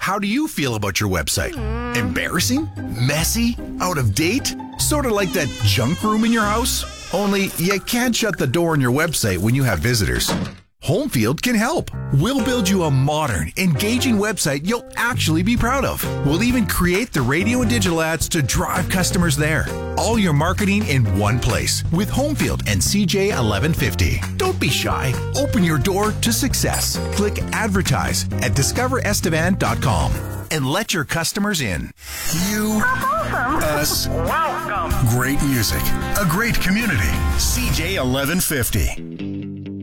How do you feel about your website? Embarrassing? Messy? Out of date? Sort of like that junk room in your house? Only you can't shut the door on your website when you have visitors. Homefield can help. We'll build you a modern, engaging website you'll actually be proud of. We'll even create the radio and digital ads to drive customers there. All your marketing in one place with Homefield and CJ 1150. Don't be shy. Open your door to success. Click advertise at discoverestevan.com and let your customers in. You, us, welcome. Great music, a great community. CJ 1150.